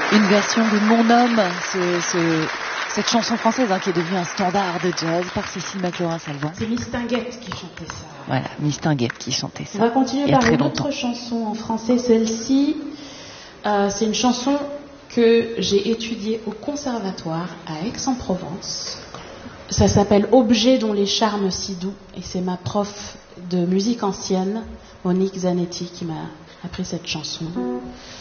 Une version de Mon Homme, cette chanson française qui est devenue un standard de jazz par Cécile McLaurin-Salvant. C'est Miss Tinguette qui chantait ça. Voilà, Miss Tinguette qui chantait ça. On va continuer par une autre chanson en français. Celle-ci, c'est une chanson que j'ai étudiée au conservatoire à Aix-en-Provence. Ça s'appelle Objet dont les charmes si doux, et c'est ma prof de musique ancienne, Monique Zanetti, qui m'a appris cette chanson.